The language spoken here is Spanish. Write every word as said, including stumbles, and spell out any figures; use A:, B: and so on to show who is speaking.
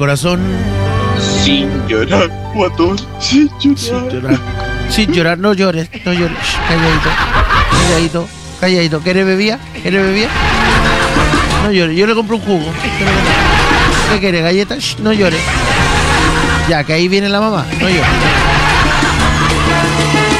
A: Corazón.
B: Sin llorar, guatón. Sin llorar.
A: Sin llorar. Sin llorar, no llores, no llores. Shh, calladito, calladito, calladito. ¿Quieres bebida? ¿Quieres bebida? No llores, yo le compro un jugo. ¿Qué quieres, galletas? Shh, no llores. Ya, que ahí viene la mamá, no llores.